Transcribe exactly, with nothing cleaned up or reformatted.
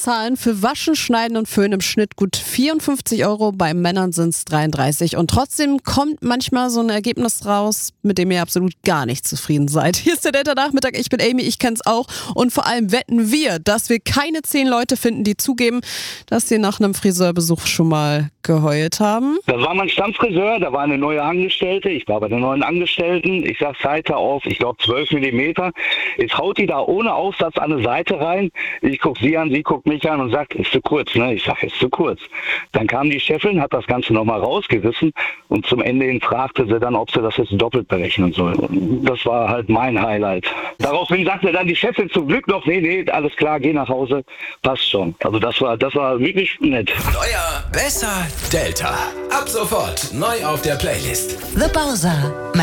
zahlen für Waschen, Schneiden und Föhn im Schnitt gut vierundfünfzig Euro, bei Männern sind es dreiunddreißig. Und trotzdem kommt manchmal so ein Ergebnis raus, mit dem ihr absolut gar nicht zufrieden seid. Hier ist der Delta-Nachmittag, ich bin Amy, ich kenn's auch. Und vor allem wetten wir, dass wir keine zehn Leute finden, die zugeben, dass sie nach einem Friseurbesuch schon mal geheult haben. Das war mein Stammfriseur, da war eine neue Angestellte. Ich war bei der neuen Angestellten. Ich sag Seite auf, ich glaube zwölf Millimeter. Jetzt haut die da ohne Aufsatz an eine Seite rein. Ich guck sie an, sie guckt mich an und sagt, ist zu kurz, ne? Ich sag, ist zu kurz. Dann kam die Chefin, hat das Ganze nochmal rausgerissen und zum Ende hin fragte sie dann, ob sie das jetzt doppelt berechnen soll. Und das war halt mein Highlight. Daraufhin sagte dann die Chefin zum Glück noch, nee, nee, alles klar, geh nach Hause, passt schon. Also das war, das war wirklich nett. Neuer, besser, Delta. Ab sofort neu auf der Playlist. The Bowser.